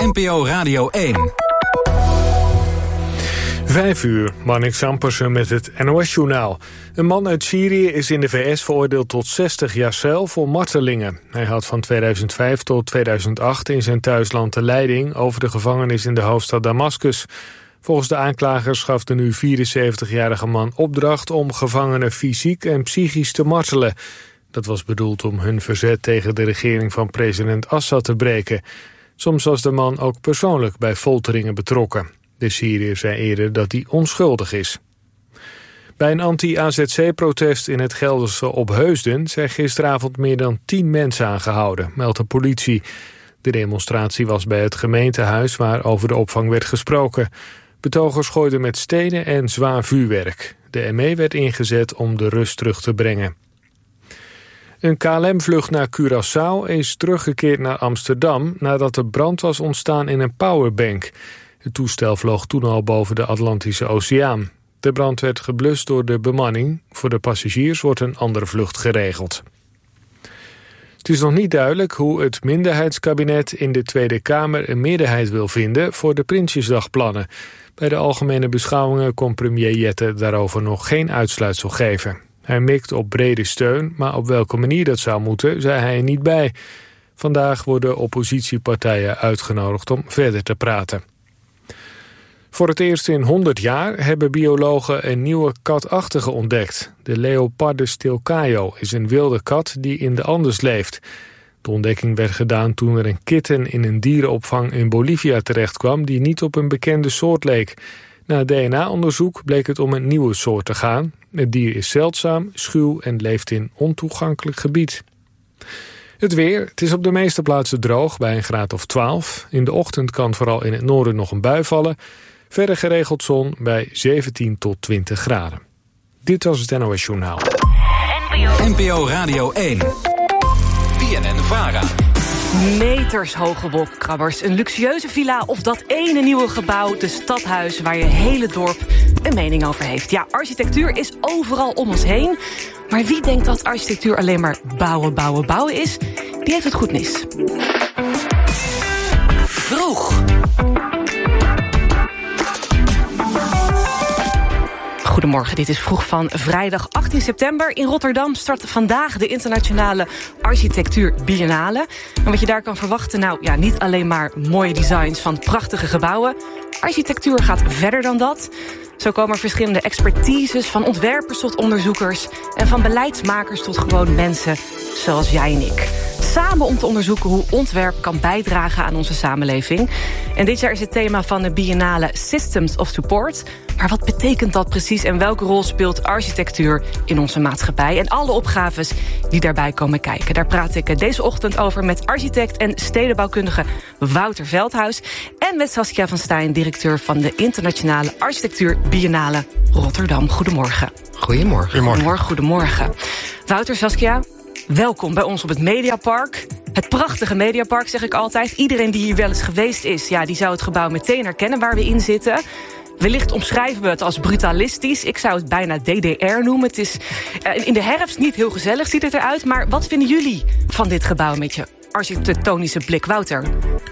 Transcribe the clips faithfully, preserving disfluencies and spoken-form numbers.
N P O Radio één. Vijf uur, Marnix Ampersen met het N O S-journaal. Een man uit Syrië is in de V S veroordeeld tot zestig jaar cel voor martelingen. Hij had van tweeduizend vijf tot tweeduizend acht in zijn thuisland de leiding over de gevangenis in de hoofdstad Damascus. Volgens de aanklagers gaf de nu vierenzeventigjarige man opdracht om gevangenen fysiek en psychisch te martelen. Dat was bedoeld om hun verzet tegen de regering van president Assad te breken. Soms was de man ook persoonlijk bij folteringen betrokken. De Syriër zei eerder dat hij onschuldig is. Bij een anti-A Z C-protest in het Gelderse Opheusden zijn gisteravond meer dan tien mensen aangehouden, meldt de politie. De demonstratie was bij het gemeentehuis waar over de opvang werd gesproken. Betogers gooiden met stenen en zwaar vuurwerk. De M E werd ingezet om de rust terug te brengen. Een K L M-vlucht naar Curaçao is teruggekeerd naar Amsterdam nadat er brand was ontstaan in een powerbank. Het toestel vloog toen al boven de Atlantische Oceaan. De brand werd geblust door de bemanning. Voor de passagiers wordt een andere vlucht geregeld. Het is nog niet duidelijk hoe het minderheidskabinet in de Tweede Kamer een meerderheid wil vinden voor de Prinsjesdagplannen. Bij de algemene beschouwingen kon premier Jette daarover nog geen uitsluitsel geven. Hij mikt op brede steun, maar op welke manier dat zou moeten, zei hij er niet bij. Vandaag worden oppositiepartijen uitgenodigd om verder te praten. Voor het eerst in honderd jaar hebben biologen een nieuwe katachtige ontdekt. De Leopardus tilcaio is een wilde kat die in de Andes leeft. De ontdekking werd gedaan toen er een kitten in een dierenopvang in Bolivia terechtkwam die niet op een bekende soort leek. Na D N A-onderzoek bleek het om een nieuwe soort te gaan. Het dier is zeldzaam, schuw en leeft in ontoegankelijk gebied. Het weer, het is op de meeste plaatsen droog bij een graad of twaalf. In de ochtend kan vooral in het noorden nog een bui vallen. Verder geregeld zon bij zeventien tot twintig graden. Dit was het N O S-journaal. N P O Radio één. B N N-Vara. Meters hoge wolkenkrabbers, een luxueuze villa of dat ene nieuwe gebouw, de stadhuis waar je hele dorp een mening over heeft. Ja, architectuur is overal om ons heen. Maar wie denkt dat architectuur alleen maar bouwen, bouwen, bouwen is, die heeft het goed mis. Vroeg. Goedemorgen, dit is Vroeg van vrijdag achttien september. In Rotterdam start vandaag de internationale architectuur biennale. En wat je daar kan verwachten, nou ja, niet alleen maar mooie designs van prachtige gebouwen. Architectuur gaat verder dan dat. Zo komen er verschillende expertises, van ontwerpers tot onderzoekers en van beleidsmakers tot gewoon mensen zoals jij en ik. Samen om te onderzoeken hoe ontwerp kan bijdragen aan onze samenleving. En dit jaar is het thema van de biennale Systems of Support. Maar wat betekent dat precies en welke rol speelt architectuur in onze maatschappij? En alle opgaves die daarbij komen kijken. Daar praat ik deze ochtend over met architect en stedenbouwkundige Wouter Veldhuis. En met Saskia van Stijn, directeur van de Internationale Architectuur Biennale Rotterdam. Goedemorgen. Goedemorgen. Goedemorgen, goedemorgen. Wouter, Saskia, welkom bij ons op het Mediapark. Het prachtige Mediapark, zeg ik altijd. Iedereen die hier wel eens geweest is, ja, die zou het gebouw meteen herkennen waar we in zitten. Wellicht omschrijven we het als brutalistisch. Ik zou het bijna D D R noemen. Het is uh, in de herfst niet heel gezellig, ziet het eruit. Maar wat vinden jullie van dit gebouw met je architectonische blik, Wouter?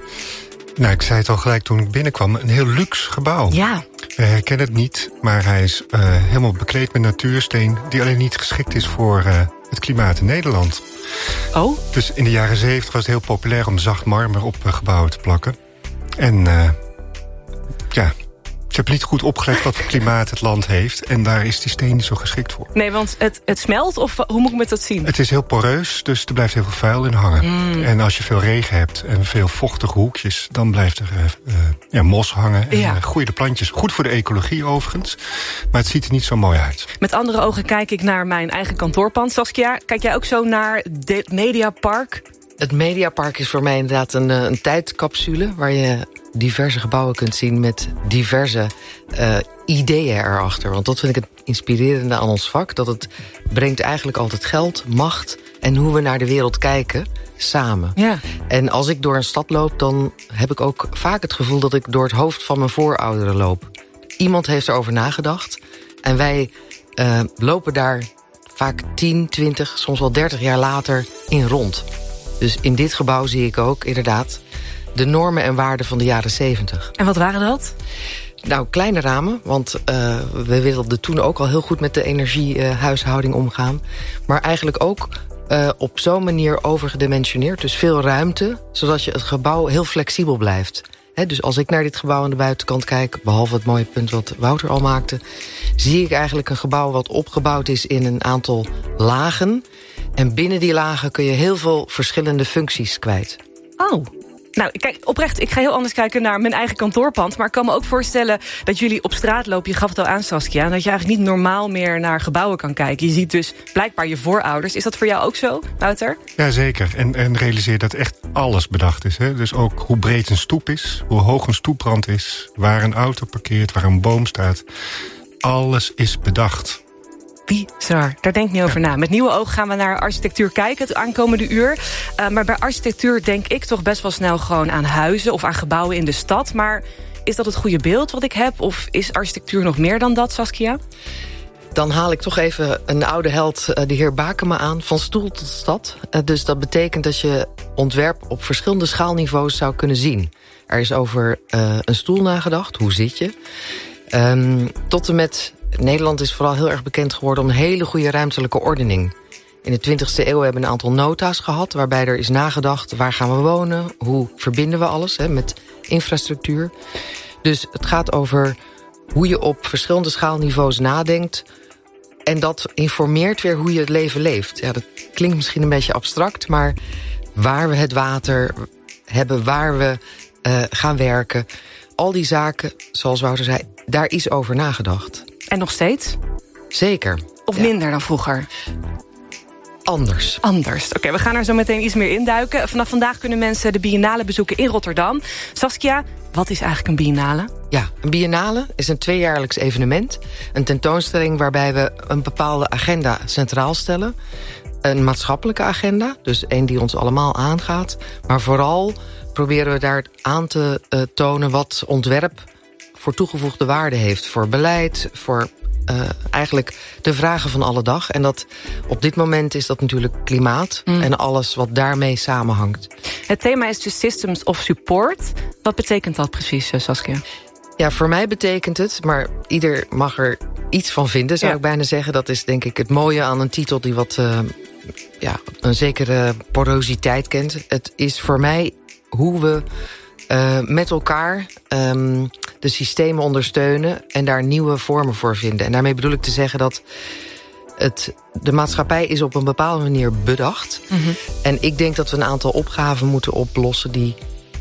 Nou, ik zei het al gelijk toen ik binnenkwam. Een heel luxe gebouw. Ja. We herkennen het niet, maar hij is uh, helemaal bekleed met natuursteen die alleen niet geschikt is voor uh, het klimaat in Nederland. Oh? Dus in de jaren zeventig was het heel populair om zacht marmer op uh, gebouwen te plakken. En uh, ja... Ze hebben niet goed opgelet wat voor klimaat het land heeft. En daar is die steen niet zo geschikt voor. Nee, want het, het smelt, of hoe moet ik me dat zien? Het is heel poreus, dus er blijft heel veel vuil in hangen. Mm. En als je veel regen hebt en veel vochtige hoekjes... dan blijft er uh, uh, ja, mos hangen en ja. uh, groeien de plantjes. Goed voor de ecologie overigens, maar het ziet er niet zo mooi uit. Met andere ogen kijk ik naar mijn eigen kantoorpand. Saskia, kijk jij ook zo naar het Mediapark? Het Mediapark is voor mij inderdaad een, een tijdcapsule... waar je diverse gebouwen kunt zien met diverse uh, ideeën erachter. Want dat vind ik het inspirerende aan ons vak. Dat het brengt eigenlijk altijd geld, macht... en hoe we naar de wereld kijken, samen. Ja. En als ik door een stad loop, dan heb ik ook vaak het gevoel... dat ik door het hoofd van mijn voorouderen loop. Iemand heeft erover nagedacht. En wij uh, lopen daar vaak tien, twintig, soms wel dertig jaar later in rond. Dus in dit gebouw zie ik ook inderdaad de normen en waarden van de jaren zeventig. En wat waren dat? Nou, kleine ramen, want uh, we wilden toen ook al heel goed met de energiehuishouding uh, omgaan. Maar eigenlijk ook uh, op zo'n manier overgedimensioneerd. Dus veel ruimte, zodat je het gebouw heel flexibel blijft. He, dus als ik naar dit gebouw aan de buitenkant kijk, behalve het mooie punt wat Wouter al maakte, zie ik eigenlijk een gebouw wat opgebouwd is in een aantal lagen. En binnen die lagen kun je heel veel verschillende functies kwijt. Oh. Nou, kijk, oprecht, ik ga heel anders kijken naar mijn eigen kantoorpand. Maar ik kan me ook voorstellen dat jullie op straat lopen. Je gaf het al aan, Saskia. Dat je eigenlijk niet normaal meer naar gebouwen kan kijken. Je ziet dus blijkbaar je voorouders. Is dat voor jou ook zo, Wouter? Jazeker. En, en realiseer dat echt alles bedacht is. Hè? Dus ook hoe breed een stoep is, hoe hoog een stoeprand is, waar een auto parkeert, waar een boom staat. Alles is bedacht. Bizar, daar denk ik niet over na. Met nieuwe ogen gaan we naar architectuur kijken het aankomende uur. Uh, maar bij architectuur denk ik toch best wel snel gewoon aan huizen of aan gebouwen in de stad. Maar is dat het goede beeld wat ik heb? Of is architectuur nog meer dan dat, Saskia? Dan haal ik toch even een oude held, de heer Bakema, aan. Van stoel tot stad. Uh, dus dat betekent dat je ontwerp op verschillende schaalniveaus zou kunnen zien. Er is over uh, een stoel nagedacht. Hoe zit je? Um, tot en met Nederland is vooral heel erg bekend geworden om een hele goede ruimtelijke ordening. In de twintigste eeuw hebben we een aantal nota's gehad, waarbij er is nagedacht, waar gaan we wonen? Hoe verbinden we alles hè, met infrastructuur? Dus het gaat over hoe je op verschillende schaalniveaus nadenkt. En dat informeert weer hoe je het leven leeft. Ja, dat klinkt misschien een beetje abstract, maar waar we het water hebben, waar we uh, gaan werken, al die zaken, zoals Wouter zei, daar is over nagedacht. En nog steeds? Zeker. Of ja. minder dan vroeger? Anders. Anders. Oké, okay, we gaan er zo meteen iets meer induiken. Vanaf vandaag kunnen mensen de biennale bezoeken in Rotterdam. Saskia, wat is eigenlijk een biennale? Ja, een biennale is een tweejaarlijks evenement. Een tentoonstelling waarbij we een bepaalde agenda centraal stellen. Een maatschappelijke agenda, dus een die ons allemaal aangaat. Maar vooral proberen we daar aan te uh, tonen wat ontwerp voor toegevoegde waarde heeft. Voor beleid, voor uh, eigenlijk de vragen van alle dag. En dat op dit moment is dat natuurlijk klimaat mm. en alles wat daarmee samenhangt. Het thema is dus Systems of Support. Wat betekent dat precies, Saskia? Ja, voor mij betekent het, maar ieder mag er iets van vinden, zou ja. ik bijna zeggen. Dat is denk ik het mooie aan een titel die wat uh, ja, een zekere porositeit kent. Het is voor mij hoe we uh, met elkaar um, de systemen ondersteunen en daar nieuwe vormen voor vinden. En daarmee bedoel ik te zeggen dat het, de maatschappij is op een bepaalde manier bedacht. Mm-hmm. En ik denk dat we een aantal opgaven moeten oplossen die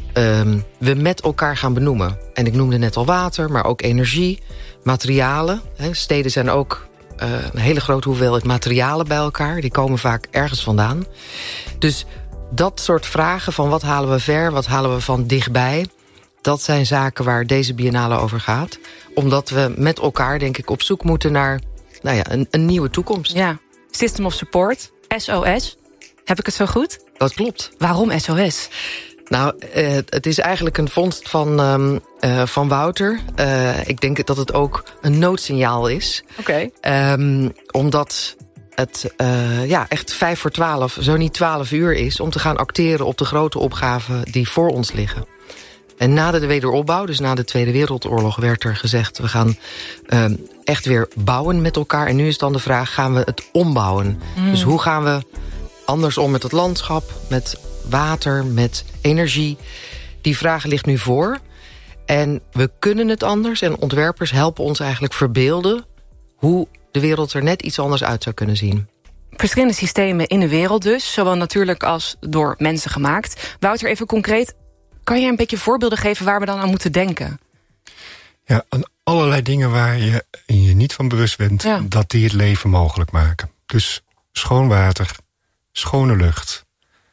um, we met elkaar gaan benoemen. En ik noemde net al water, maar ook energie, materialen. Hè. Steden zijn ook uh, een hele grote hoeveelheid materialen bij elkaar. Die komen vaak ergens vandaan. Dus dat soort vragen van wat halen we ver, wat halen we van dichtbij, dat zijn zaken waar deze biennale over gaat. Omdat we met elkaar, denk ik, op zoek moeten naar nou ja, een, een nieuwe toekomst. Ja, System of Support, S O S. Heb ik het zo goed? Dat klopt. Waarom S O S? Nou, uh, het is eigenlijk een vondst van, um, uh, van Wouter. Uh, ik denk dat het ook een noodsignaal is. Oké. Okay. Um, omdat het uh, ja, echt vijf voor twaalf, zo niet twaalf uur is om te gaan acteren op de grote opgaven die voor ons liggen. En na de wederopbouw, dus na de Tweede Wereldoorlog, werd er gezegd, we gaan uh, echt weer bouwen met elkaar. En nu is dan de vraag, gaan we het ombouwen? Mm. Dus hoe gaan we anders om met het landschap, met water, met energie? Die vraag ligt nu voor. En we kunnen het anders. En ontwerpers helpen ons eigenlijk verbeelden hoe de wereld er net iets anders uit zou kunnen zien. Verschillende systemen in de wereld dus, zowel natuurlijk als door mensen gemaakt. Wouter, even concreet, kan je een beetje voorbeelden geven waar we dan aan moeten denken? Ja, aan allerlei dingen waar je je niet van bewust bent, ja. dat die het leven mogelijk maken. Dus schoon water, schone lucht.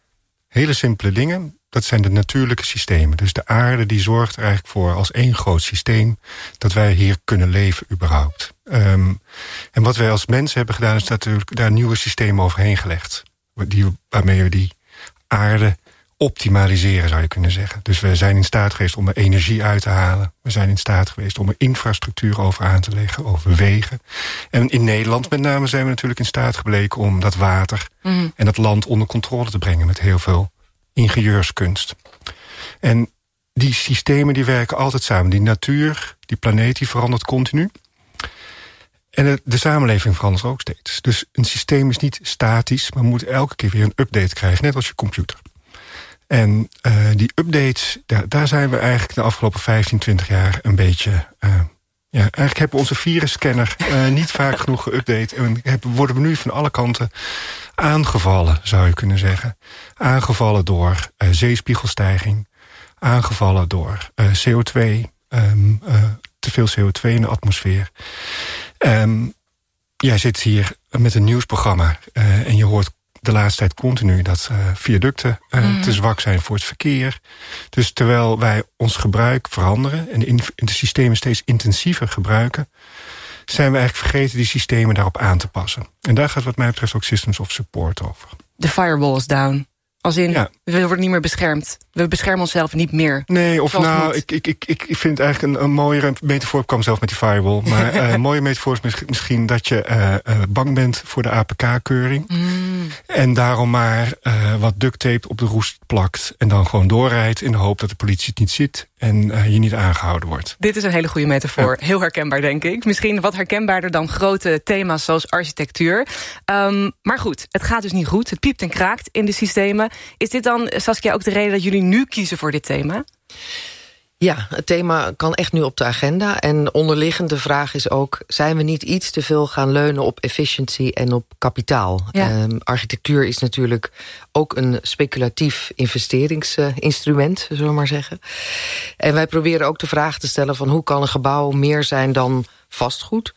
Hele simpele dingen, dat zijn de natuurlijke systemen. Dus de aarde die zorgt er eigenlijk voor als één groot systeem dat wij hier kunnen leven überhaupt. Um, en wat wij als mensen hebben gedaan is natuurlijk daar nieuwe systemen overheen gelegd. Die, waarmee we die aarde optimaliseren, zou je kunnen zeggen. Dus we zijn in staat geweest om er energie uit te halen. We zijn in staat geweest om er infrastructuur over aan te leggen, over wegen. En in Nederland met name zijn we natuurlijk in staat gebleken om dat water mm. en dat land onder controle te brengen met heel veel ingenieurskunst. En die systemen die werken altijd samen. Die natuur, die planeet, die verandert continu. En de, de samenleving verandert ook steeds. Dus een systeem is niet statisch, maar moet elke keer weer een update krijgen. Net als je computer. En uh, die updates, daar, daar zijn we eigenlijk de afgelopen vijftien, twintig jaar een beetje... Uh, ja, eigenlijk hebben we onze virusscanner uh, niet vaak genoeg geüpdate. En hebben, worden we nu van alle kanten aangevallen, zou je kunnen zeggen. Aangevallen door uh, zeespiegelstijging. Aangevallen door uh, C O twee. Um, uh, te veel C O twee in de atmosfeer. Um, jij zit hier met een nieuwsprogramma uh, en je hoort de laatste tijd continu dat uh, viaducten uh, mm. te zwak zijn voor het verkeer. Dus terwijl wij ons gebruik veranderen en de, in, de systemen steeds intensiever gebruiken, zijn we eigenlijk vergeten die systemen daarop aan te passen. En daar gaat wat mij betreft ook Systems of Support over. De firewall is down. Als in, ja. we worden niet meer beschermd. We beschermen onszelf niet meer. Nee, of nou, ik, ik, ik, ik vind het eigenlijk een, een mooiere metafoor. Ik kwam zelf met die firewall. Maar uh, een mooie metafoor is misschien dat je uh, uh, bang bent voor de A P K-keuring. Mm. En daarom maar uh, wat duct tape op de roest plakt. En dan gewoon doorrijdt in de hoop dat de politie het niet ziet. En uh, je niet aangehouden wordt. Dit is een hele goede metafoor. Ja. Heel herkenbaar, denk ik. Misschien wat herkenbaarder dan grote thema's zoals architectuur. Um, maar goed, het gaat dus niet goed. Het piept en kraakt in de systemen. Is dit dan, Saskia, ook de reden dat jullie nu kiezen voor dit thema? Ja, het thema kan echt nu op de agenda. En onderliggende vraag is ook, zijn we niet iets te veel gaan leunen op efficiëntie en op kapitaal? Ja. Um, architectuur is natuurlijk ook een speculatief investeringsinstrument, zullen we maar zeggen. En wij proberen ook de vraag te stellen van hoe kan een gebouw meer zijn dan vastgoed?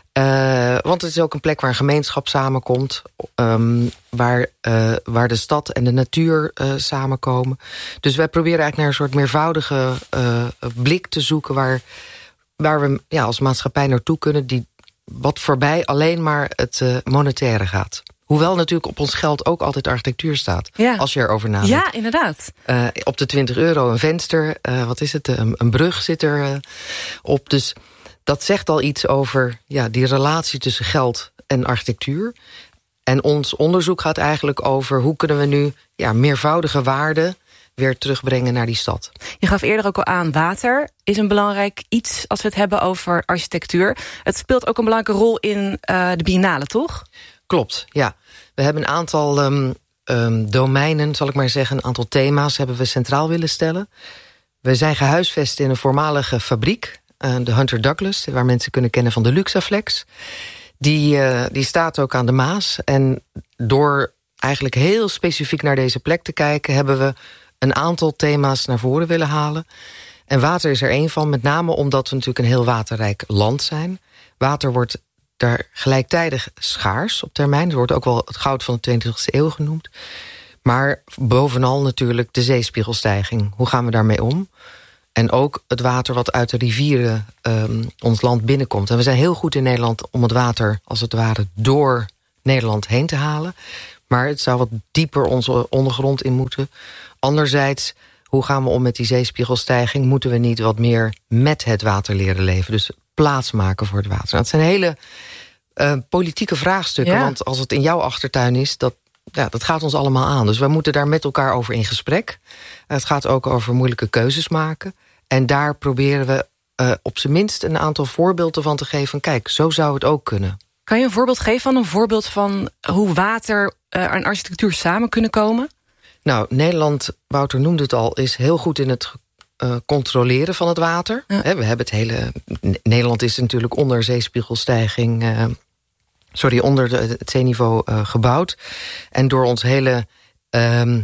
Uh, want het is ook een plek waar een gemeenschap samenkomt. Um, waar, uh, waar de stad en de natuur uh, samenkomen. Dus wij proberen eigenlijk naar een soort meervoudige uh, blik te zoeken waar, waar we ja, als maatschappij naartoe kunnen, die wat voorbij alleen maar het uh, monetaire gaat. Hoewel natuurlijk op ons geld ook altijd architectuur staat. Ja. Als je erover nadenkt. Ja, inderdaad. Uh, op de twintig euro een venster. Uh, wat is het? Een, een brug zit er uh, op. Dus dat zegt al iets over ja, die relatie tussen geld en architectuur. En ons onderzoek gaat eigenlijk over hoe kunnen we nu ja, meervoudige waarden weer terugbrengen naar die stad. Je gaf eerder ook al aan, water is een belangrijk iets als we het hebben over architectuur. Het speelt ook een belangrijke rol in uh, de biennale, toch? Klopt, ja. We hebben een aantal um, um, domeinen, zal ik maar zeggen, een aantal thema's hebben we centraal willen stellen. We zijn gehuisvest in een voormalige fabriek, uh, de Hunter Douglas, waar mensen kunnen kennen van de Luxaflex. Die, uh, die staat ook aan de Maas. En door eigenlijk heel specifiek naar deze plek te kijken, hebben we een aantal thema's naar voren willen halen. En water is er één van, met name omdat we natuurlijk een heel waterrijk land zijn. Water wordt daar gelijktijdig schaars op termijn. Het wordt ook wel het goud van de tweeëntwintigste eeuw genoemd. Maar bovenal natuurlijk de zeespiegelstijging. Hoe gaan we daarmee om? En ook het water wat uit de rivieren um, ons land binnenkomt. En we zijn heel goed in Nederland om het water als het ware door Nederland heen te halen. Maar het zou wat dieper onze ondergrond in moeten. Anderzijds, hoe gaan we om met die zeespiegelstijging? Moeten we niet wat meer met het water leren leven? Dus plaats maken voor het water. Nou, het zijn hele uh, politieke vraagstukken. Ja. Want als het in jouw achtertuin is, dat, ja, dat gaat ons allemaal aan. Dus we moeten daar met elkaar over in gesprek. Uh, het gaat ook over moeilijke keuzes maken. En daar proberen we uh, op zijn minst een aantal voorbeelden van te geven. Kijk, zo zou het ook kunnen. Kan je een voorbeeld geven van een voorbeeld van hoe water uh, en architectuur samen kunnen komen? Nou, Nederland, Wouter noemde het al, is heel goed in het uh, controleren van het water. Ja. He, we hebben het hele. Nederland is natuurlijk onder zeespiegelstijging, uh, sorry, onder de, het zeeniveau uh, gebouwd. En door ons hele um,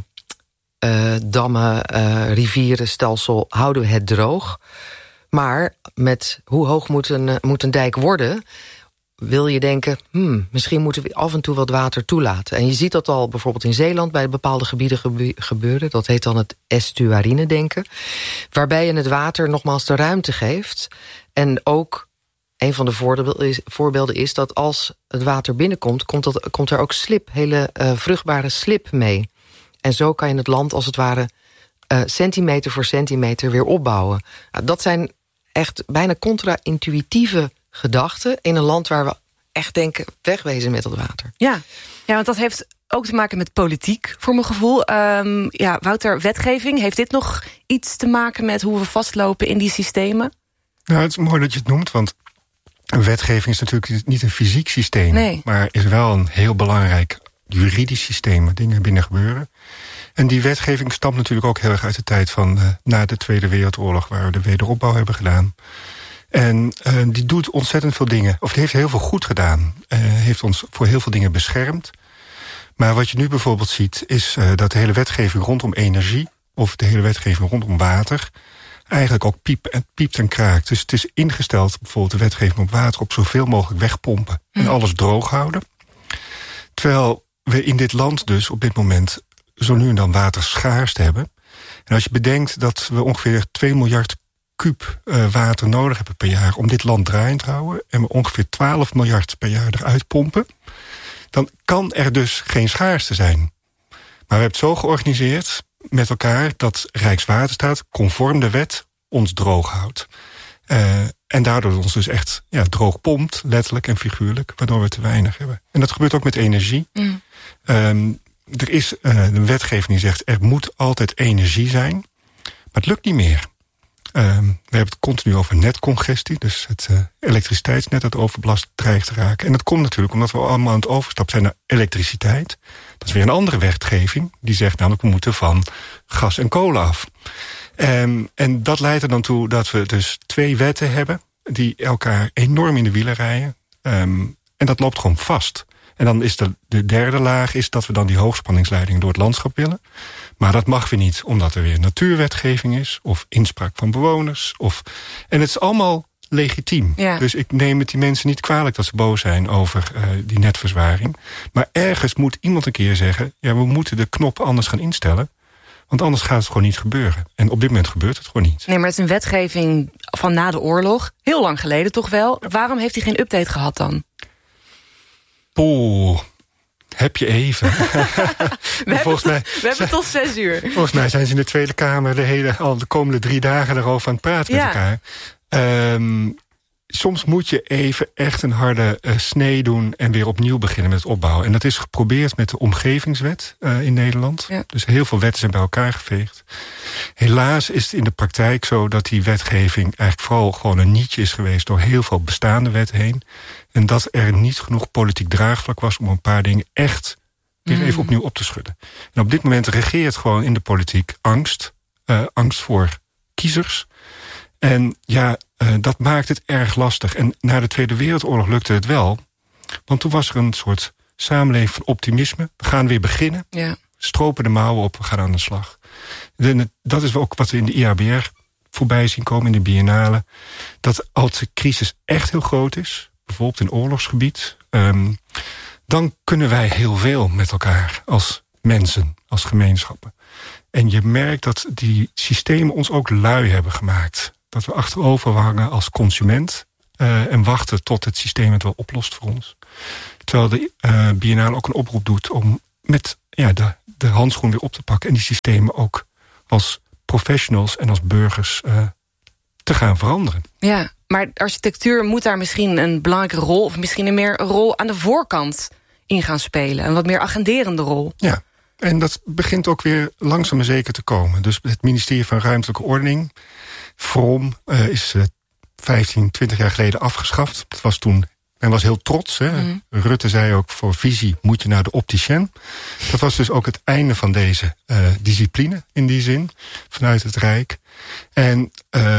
uh, dammen, uh, rivieren stelsel houden we het droog. Maar met hoe hoog moet een, uh, moet een dijk worden, wil je denken, hmm, misschien moeten we af en toe wat water toelaten. En je ziet dat al bijvoorbeeld in Zeeland bij bepaalde gebieden gebe- gebeuren. Dat heet dan het estuarine denken. Waarbij je het water nogmaals de ruimte geeft. En ook een van de voorbeelden is, voorbeelden is dat als het water binnenkomt, komt, dat, komt er ook slip, hele uh, vruchtbare slip mee. En zo kan je het land als het ware uh, centimeter voor centimeter weer opbouwen. Nou, dat zijn echt bijna contra-intuïtieve gedachten in een land waar we echt denken, wegwezen met dat water. Ja, ja, want dat heeft ook te maken met politiek, voor mijn gevoel. Um, ja, Wouter, wetgeving, heeft dit nog iets te maken met hoe we vastlopen in die systemen? Nou, het is mooi dat je het noemt, want een wetgeving is natuurlijk niet een fysiek systeem, nee. maar is wel een heel belangrijk juridisch systeem, waar dingen binnen gebeuren. En die wetgeving stamt natuurlijk ook heel erg uit de tijd van uh, na de Tweede Wereldoorlog, waar we de wederopbouw hebben gedaan. En uh, die doet ontzettend veel dingen, of die heeft heel veel goed gedaan. Uh, heeft ons voor heel veel dingen beschermd. Maar wat je nu bijvoorbeeld ziet, is uh, dat de hele wetgeving rondom energie, of de hele wetgeving rondom water, eigenlijk ook piep en, piept en kraakt. Dus het is ingesteld, bijvoorbeeld de wetgeving op water, op zoveel mogelijk wegpompen en mm. alles droog houden. Terwijl we in dit land dus op dit moment zo nu en dan waterschaarste hebben. En als je bedenkt dat we ongeveer twee miljard kuub uh, water nodig hebben per jaar om dit land draaiend te houden, en we ongeveer twaalf miljard per jaar eruit pompen, dan kan er dus geen schaarste zijn. Maar we hebben het zo georganiseerd met elkaar dat Rijkswaterstaat conform de wet ons droog houdt. Uh, en daardoor ons dus echt ja, droog pompt, letterlijk en figuurlijk, waardoor we te weinig hebben. En dat gebeurt ook met energie. Mm. Um, er is uh, een wetgeving die zegt, er moet altijd energie zijn, maar het lukt niet meer. Um, we hebben het continu over netcongestie, dus het uh, elektriciteitsnet dat overbelast dreigt te raken. En dat komt natuurlijk omdat we allemaal aan het overstappen zijn naar elektriciteit. Dat is weer een andere wetgeving, die zegt namelijk we moeten van gas en kolen af. Um, en dat leidt er dan toe dat we dus twee wetten hebben die elkaar enorm in de wielen rijden. Um, en dat loopt gewoon vast. En dan is de, de derde laag is dat we dan die hoogspanningsleiding door het landschap willen. Maar dat mag weer niet, omdat er weer natuurwetgeving is, of inspraak van bewoners. Of, en het is allemaal legitiem. Ja. Dus ik neem het die mensen niet kwalijk dat ze boos zijn over uh, die netverzwaring. Maar ergens moet iemand een keer zeggen, ja, we moeten de knop anders gaan instellen. Want anders gaat het gewoon niet gebeuren. En op dit moment gebeurt het gewoon niet. Nee, maar het is een wetgeving van na de oorlog. Heel lang geleden toch wel. Ja. Waarom heeft hij geen update gehad dan? Poeh, heb je even. we hebben, mij, we hebben tot zes uur. Volgens mij zijn ze in de Tweede Kamer de hele, al de komende drie dagen erover aan het praten ja. met elkaar. Um, soms moet je even echt een harde uh, snee doen en weer opnieuw beginnen met het opbouwen. En dat is geprobeerd met de omgevingswet uh, in Nederland. Ja. Dus heel veel wetten zijn bij elkaar geveegd. Helaas is het in de praktijk zo dat die wetgeving eigenlijk vooral gewoon een nietje is geweest door heel veel bestaande wetten heen. En dat er niet genoeg politiek draagvlak was om een paar dingen echt weer even opnieuw op te schudden. En op dit moment regeert gewoon in de politiek angst. Uh, angst voor kiezers. En ja, uh, dat maakt het erg lastig. En na de Tweede Wereldoorlog lukte het wel. Want toen was er een soort samenleving van optimisme. We gaan weer beginnen. Ja. Stropen de mouwen op, we gaan aan de slag. En dat is ook wat we in de I A B R voorbij zien komen, in de biennale. Dat als de crisis echt heel groot is, bijvoorbeeld in oorlogsgebied, um, dan kunnen wij heel veel met elkaar als mensen, als gemeenschappen. En je merkt dat die systemen ons ook lui hebben gemaakt. Dat we achterover hangen als consument uh, en wachten tot het systeem het wel oplost voor ons. Terwijl de uh, biennale ook een oproep doet om met ja, de, de handschoen weer op te pakken en die systemen ook als professionals en als burgers uh, te gaan veranderen. Ja, maar architectuur moet daar misschien een belangrijke rol, of misschien een meer een rol aan de voorkant in gaan spelen. Een wat meer agenderende rol. Ja, en dat begint ook weer langzaam maar zeker te komen. Dus het ministerie van Ruimtelijke Ordening, V R O M, uh, is uh, vijftien, twintig jaar geleden afgeschaft. Dat was toen, men was heel trots. Hè? Mm. Rutte zei ook, voor visie moet je naar de opticien. Dat was dus ook het einde van deze uh, discipline, in die zin, vanuit het Rijk. En uh,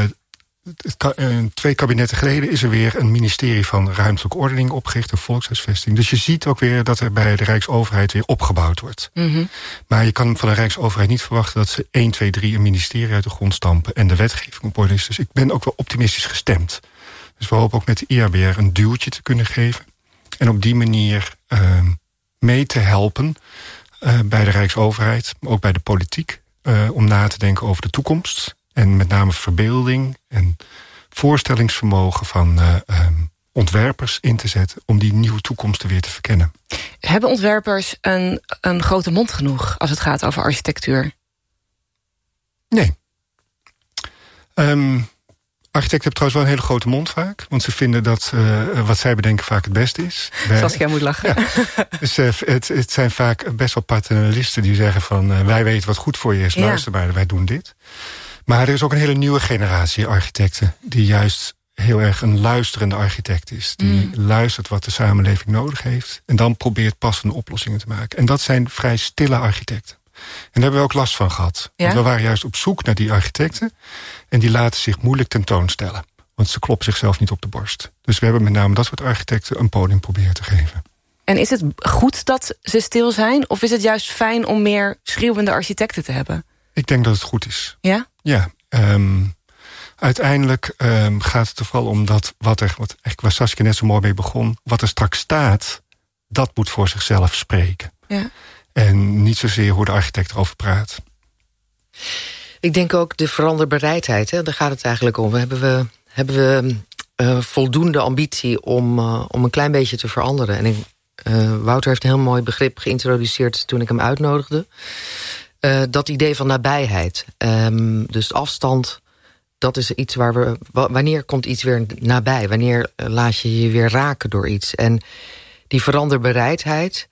twee kabinetten geleden is er weer een ministerie van Ruimtelijke Ordening opgericht, een volkshuisvesting. Dus je ziet ook weer dat er bij de Rijksoverheid weer opgebouwd wordt. Mm-hmm. Maar je kan van de Rijksoverheid niet verwachten dat ze één, twee, drie een ministerie uit de grond stampen en de wetgeving op orde is. Dus ik ben ook wel optimistisch gestemd. Dus we hopen ook met de I A B R een duwtje te kunnen geven. En op die manier uh, mee te helpen uh, bij de Rijksoverheid, maar ook bij de politiek, uh, om na te denken over de toekomst. En met name verbeelding en voorstellingsvermogen van uh, um, ontwerpers in te zetten om die nieuwe toekomsten weer te verkennen. Hebben ontwerpers een, een grote mond genoeg als het gaat over architectuur? Nee. Um, Architecten hebben trouwens wel een hele grote mond vaak. Want ze vinden dat uh, wat zij bedenken vaak het beste is. Saskia moet lachen. Ja. Dus uh, het, het zijn vaak best wel paternalisten die zeggen van... Uh, wij weten wat goed voor je is, ja. luister maar, wij doen dit. Maar er is ook een hele nieuwe generatie architecten... die juist heel erg een luisterende architect is. Die mm. luistert wat de samenleving nodig heeft... en dan probeert passende oplossingen te maken. En dat zijn vrij stille architecten. En daar hebben we ook last van gehad. Ja? Want we waren juist op zoek naar die architecten... en die laten zich moeilijk tentoonstellen. Want ze kloppen zichzelf niet op de borst. Dus we hebben met name dat soort architecten een podium proberen te geven. En is het goed dat ze stil zijn? Of is het juist fijn om meer schreeuwende architecten te hebben? Ik denk dat het goed is. Ja? Ja. Um, uiteindelijk um, gaat het er vooral om dat... wat er, wat eigenlijk waar Saskia net zo mooi mee begon... wat er straks staat, dat moet voor zichzelf spreken. Ja. En niet zozeer hoe de architect erover praat. Ik denk ook de veranderbereidheid, hè, daar gaat het eigenlijk om. Hebben we, hebben we uh, voldoende ambitie om, uh, om een klein beetje te veranderen? En ik, uh, Wouter heeft een heel mooi begrip geïntroduceerd toen ik hem uitnodigde. Uh, dat idee van nabijheid. Um, dus afstand, dat is iets waar we... Wanneer komt iets weer nabij? Wanneer laat je je weer raken door iets? En die veranderbereidheid...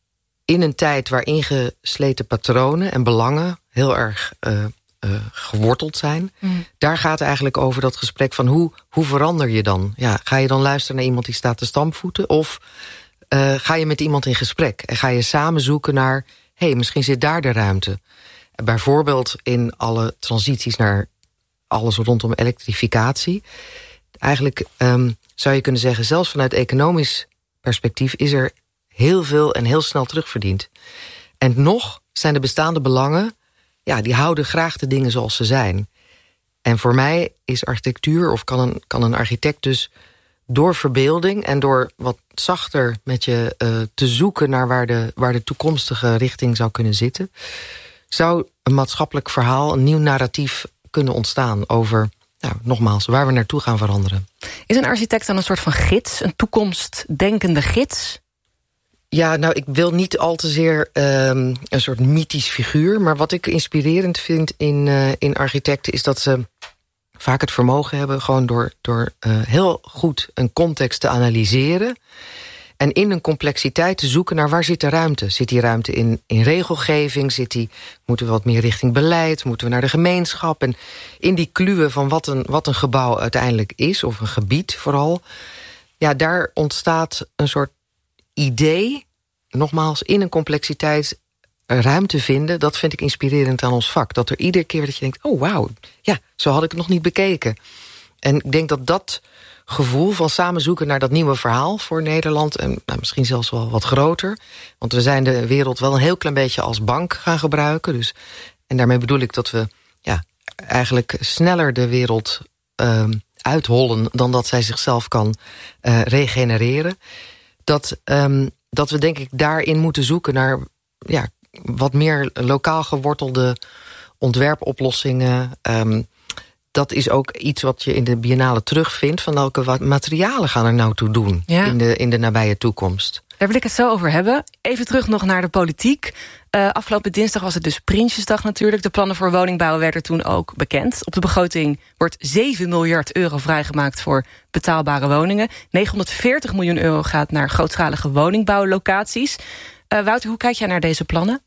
in een tijd waar ingesleten patronen en belangen... heel erg uh, uh, geworteld zijn... Mm. daar gaat het eigenlijk over dat gesprek van... hoe, hoe verander je dan? Ja, ga je dan luisteren naar iemand die staat te stampvoeten... of uh, ga je met iemand in gesprek? En ga je samen zoeken naar... hé, hey, misschien zit daar de ruimte. Bijvoorbeeld in alle transities naar alles rondom elektrificatie. Eigenlijk um, zou je kunnen zeggen... zelfs vanuit economisch perspectief is er... heel veel en heel snel terugverdiend. En nog zijn de bestaande belangen... ja, die houden graag de dingen zoals ze zijn. En voor mij is architectuur... of kan een, kan een architect dus door verbeelding... en door wat zachter met je uh, te zoeken... naar waar de, waar de toekomstige richting zou kunnen zitten... zou een maatschappelijk verhaal, een nieuw narratief kunnen ontstaan... over, nou, nogmaals, waar we naartoe gaan veranderen. Is een architect dan een soort van gids? Een toekomstdenkende gids? Ja, nou, ik wil niet al te zeer um, een soort mythisch figuur... maar wat ik inspirerend vind in, uh, in architecten... is dat ze vaak het vermogen hebben... gewoon door, door uh, heel goed een context te analyseren... en in een complexiteit te zoeken naar waar zit de ruimte. Zit die ruimte in, in regelgeving? Zit die, moeten we wat meer richting beleid? Moeten we naar de gemeenschap? En in die kluwen van wat een, wat een gebouw uiteindelijk is... of een gebied vooral... ja, daar ontstaat een soort... idee, nogmaals, in een complexiteit ruimte vinden... dat vind ik inspirerend aan ons vak. Dat er iedere keer dat je denkt, oh wauw, ja, zo had ik het nog niet bekeken. En ik denk dat dat gevoel van samen zoeken naar dat nieuwe verhaal... voor Nederland, en nou, misschien zelfs wel wat groter... want we zijn de wereld wel een heel klein beetje als bank gaan gebruiken. Dus, en daarmee bedoel ik dat we ja, eigenlijk sneller de wereld uh, uithollen... dan dat zij zichzelf kan uh, regenereren... Dat, um, dat we denk ik daarin moeten zoeken naar ja, wat meer lokaal gewortelde ontwerpoplossingen. Um, dat is ook iets wat je in de biennale terugvindt... van welke materialen gaan er nou toe doen ja. in, de, in de nabije toekomst. Daar wil ik het zo over hebben. Even terug nog naar de politiek. Uh, afgelopen dinsdag was het dus Prinsjesdag natuurlijk. De plannen voor woningbouw werden toen ook bekend. Op de begroting wordt zeven miljard euro vrijgemaakt... voor betaalbare woningen. negenhonderdveertig miljoen euro gaat naar grootschalige woningbouwlocaties. Uh, Wouter, hoe kijk jij naar deze plannen?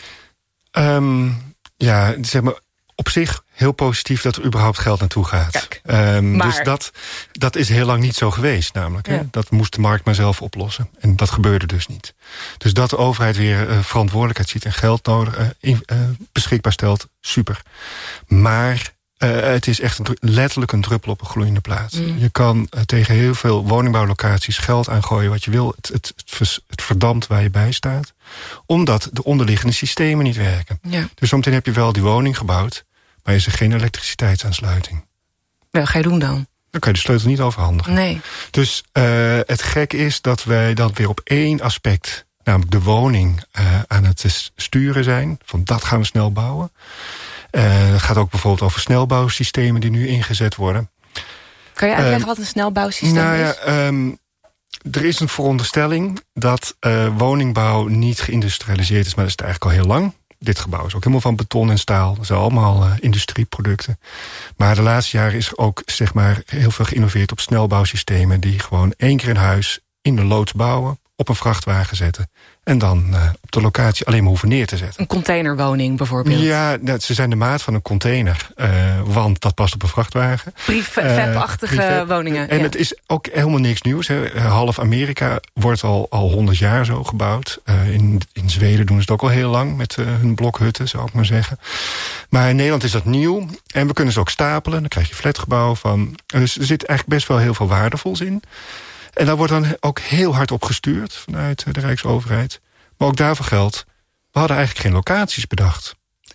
Um, ja, zeg maar... op zich heel positief dat er überhaupt geld naartoe gaat. Um, maar... Dus dat, dat is heel lang niet zo geweest namelijk. Ja. Hè? Dat moest de markt maar zelf oplossen. En dat gebeurde dus niet. Dus dat de overheid weer uh, verantwoordelijkheid ziet... en geld nodig, uh, in, uh, beschikbaar stelt, super. Maar uh, het is echt een, letterlijk een druppel op een gloeiende plaat. Mm. Je kan uh, tegen heel veel woningbouwlocaties geld aangooien wat je wil. Het, het, het, het verdampt waar je bij staat. Omdat de onderliggende systemen niet werken. Ja. Dus zometeen heb je wel die woning gebouwd... maar is er geen elektriciteitsaansluiting. Wat ga je doen dan? Dan kan je de sleutel niet overhandigen. Nee. Dus uh, het gek is dat wij dan weer op één aspect... namelijk de woning uh, aan het sturen zijn. Van dat gaan we snel bouwen. Uh, het gaat ook bijvoorbeeld over snelbouwsystemen... die nu ingezet worden. Kan je uitleggen uh, wat een snelbouwsysteem nou is? Ja, um, er is een veronderstelling dat uh, woningbouw niet geïndustrialiseerd is... maar dat is het eigenlijk al heel lang... dit gebouw is ook helemaal van beton en staal. Dat zijn allemaal uh, industrieproducten. Maar de laatste jaren is er ook zeg maar, heel veel geïnnoveerd op snelbouwsystemen... die gewoon één keer een huis in de loods bouwen, op een vrachtwagen zetten... en dan uh, op de locatie alleen maar hoeven neer te zetten. Een containerwoning bijvoorbeeld? Ja, nou, ze zijn de maat van een container. Uh, want dat past op een vrachtwagen. Prefab-achtige uh, woningen. En ja. Het is ook helemaal niks nieuws. Hè. Half Amerika wordt al al honderd jaar zo gebouwd. Uh, in, in Zweden doen ze het ook al heel lang met uh, hun blokhutten, zou ik maar zeggen. Maar in Nederland is dat nieuw. En we kunnen ze ook stapelen. Dan krijg je flatgebouw van. Dus er zit eigenlijk best wel heel veel waardevols in. En daar wordt dan ook heel hard op gestuurd vanuit de Rijksoverheid. Maar ook daarvoor geldt, we hadden eigenlijk geen locaties bedacht.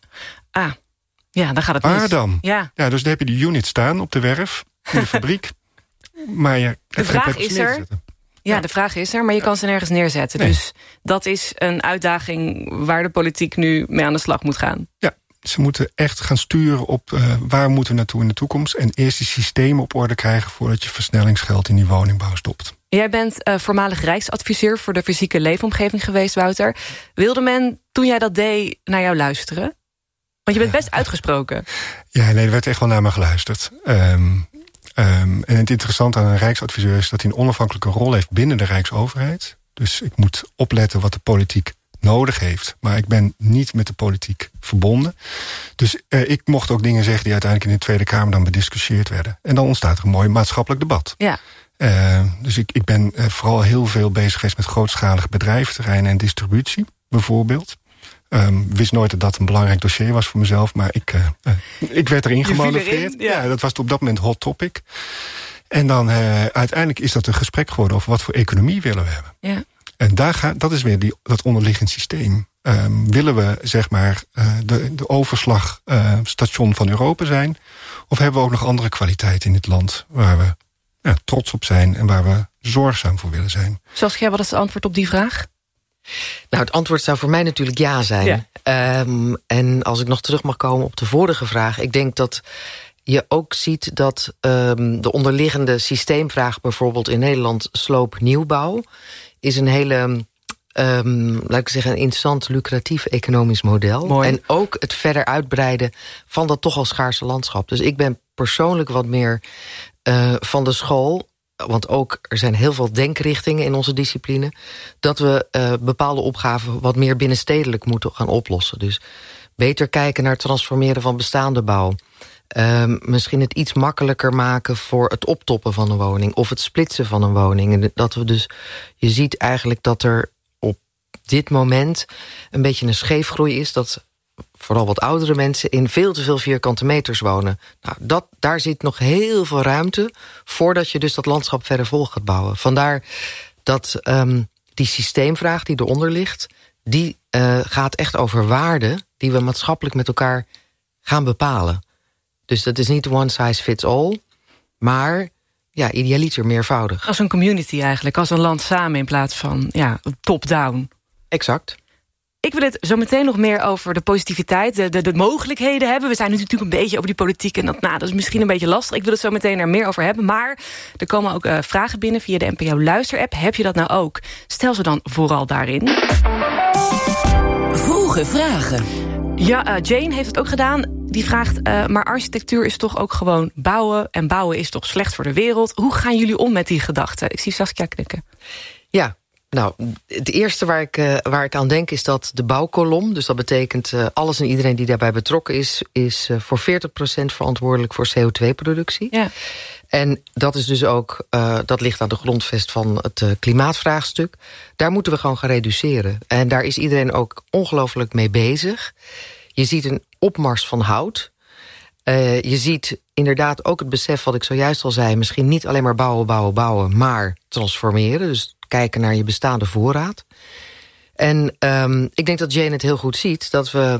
Ah, ja, dan gaat het Waar mis. dan? Ja. Ja, dus dan heb je die unit staan op de werf, in de fabriek. Maar je de vraag is er. Ja, ja, de vraag is er, maar je kan ze nergens neerzetten. Nee. Dus dat is een uitdaging waar de politiek nu mee aan de slag moet gaan. Ja. Ze moeten echt gaan sturen op uh, waar moeten we naartoe in de toekomst. En eerst die systemen op orde krijgen voordat je versnellingsgeld in die woningbouw stopt. Jij bent uh, voormalig Rijksadviseur voor de fysieke leefomgeving geweest, Wouter. Wilde men, toen jij dat deed, naar jou luisteren? Want je bent best uitgesproken. Ja, nee, er werd echt wel naar me geluisterd. Um, um, en het interessante aan een Rijksadviseur is dat hij een onafhankelijke rol heeft binnen de Rijksoverheid. Dus ik moet opletten wat de politiek nodig heeft. Maar ik ben niet met de politiek verbonden. Dus uh, ik mocht ook dingen zeggen die uiteindelijk in de Tweede Kamer dan bediscussieerd werden. En dan ontstaat er een mooi maatschappelijk debat. Ja. Uh, dus ik, ik ben uh, vooral heel veel bezig geweest met grootschalige bedrijventerreinen en distributie, bijvoorbeeld. Um, wist nooit dat dat een belangrijk dossier was voor mezelf, maar ik, uh, uh, ik werd erin gemanoeuvreerd. Ja. ja, dat was op dat moment hot topic. En dan uh, uiteindelijk is dat een gesprek geworden over wat voor economie willen we hebben. Ja. En daar gaat, dat is weer die, dat onderliggend systeem. Um, willen we zeg maar uh, de, de overslagstation uh, van Europa zijn? Of hebben we ook nog andere kwaliteiten in dit land waar we ja, trots op zijn en waar we zorgzaam voor willen zijn? Saskia, wat is het antwoord op die vraag? Nou, het antwoord zou voor mij natuurlijk ja zijn. Ja. Um, en als ik nog terug mag komen op de vorige vraag, ik denk dat je ook ziet dat um, de onderliggende systeemvraag, bijvoorbeeld in Nederland sloop-nieuwbouw, is een hele, um, laat ik zeggen, een interessant, lucratief economisch model. Mooi. En ook het verder uitbreiden van dat toch al schaarse landschap. Dus ik ben persoonlijk wat meer uh, van de school, want ook er zijn heel veel denkrichtingen in onze discipline, dat we uh, bepaalde opgaven wat meer binnenstedelijk moeten gaan oplossen. Dus beter kijken naar het transformeren van bestaande bouw. Um, misschien het iets makkelijker maken voor het optoppen van een woning, of het splitsen van een woning. En dat we dus, je ziet eigenlijk dat er op dit moment een beetje een scheefgroei is, dat vooral wat oudere mensen in veel te veel vierkante meters wonen. Nou, dat, daar zit nog heel veel ruimte voordat je dus dat landschap verder vol gaat bouwen. Vandaar dat um, die systeemvraag die eronder ligt, die uh, gaat echt over waarden die we maatschappelijk met elkaar gaan bepalen. Dus dat is niet one size fits all, maar ja, idealiter meervoudig. Als een community eigenlijk, als een land samen in plaats van ja, top-down. Exact. Ik wil het zo meteen nog meer over de positiviteit, de, de, de mogelijkheden hebben. We zijn nu natuurlijk een beetje over die politiek en dat, nou, dat is misschien een beetje lastig. Ik wil het zo meteen er meer over hebben, maar er komen ook uh, vragen binnen via de N P O Luister-app. Heb je dat nou ook? Stel ze dan vooral daarin. Vroege vragen. Ja, uh, Jane heeft het ook gedaan. Die vraagt, uh, maar architectuur is toch ook gewoon bouwen, en bouwen is toch slecht voor de wereld. Hoe gaan jullie om met die gedachten? Ik zie Saskia knikken. Ja. Nou, het eerste waar ik, uh, waar ik aan denk is dat de bouwkolom, dus dat betekent uh, alles en iedereen die daarbij betrokken is, is uh, voor veertig procent verantwoordelijk voor C O twee productie. Ja. En dat is dus ook, uh, dat ligt aan de grondvest van het uh, klimaatvraagstuk. Daar moeten we gewoon gaan reduceren. En daar is iedereen ook ongelooflijk mee bezig. Je ziet een opmars van hout. Uh, je ziet inderdaad ook het besef wat ik zojuist al zei, misschien niet alleen maar bouwen, bouwen, bouwen, maar transformeren. Dus kijken naar je bestaande voorraad. En um, ik denk dat Jane het heel goed ziet, dat we